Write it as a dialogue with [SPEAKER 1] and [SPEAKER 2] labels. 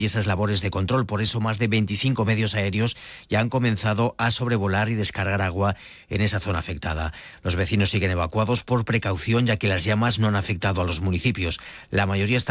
[SPEAKER 1] y esas labores de control. Por eso más de 25 medios aéreos ya han comenzado a sobrevolar y descargar agua en esa zona afectada. Los vecinos siguen evacuados por precaución, ya que las llamas no han afectado a los municipios. La mayoría están